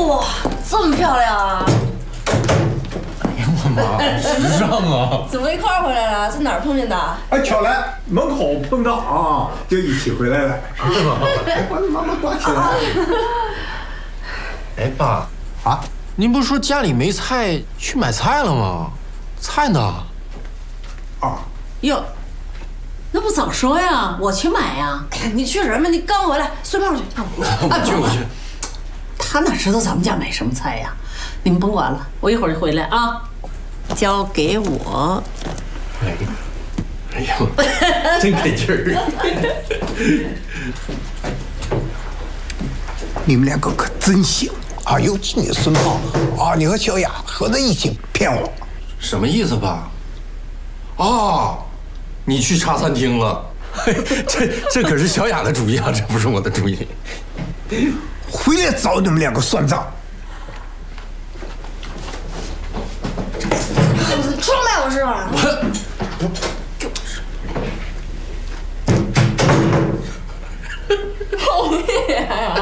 哇，这么漂亮啊！ 哎呀我妈，时尚啊！ 怎么一块儿回来了？在哪儿碰见的？ 哎，巧了，门口碰到啊，就一起回来了。是吗？哎，把你妈妈挂起来。 哎，爸啊， 您不是说家里没菜，去买菜了吗？菜呢？ 啊， 哟，那不早说呀，我去买呀。 你去什么？你刚回来，顺便去。 我去。 他哪知道咱们家买什么菜呀？你们甭管了，我一会儿就回来啊。交给我。 哎呀，真给劲儿！ 你们两个可真行啊！尤其你孙胖啊，你和小雅合在一起骗我。 什么意思，爸？哦，你去茶餐厅了？这可是小雅的主意啊，这不是我的主意。 回来找你们两个算账。 装在我身上。好厉害呀！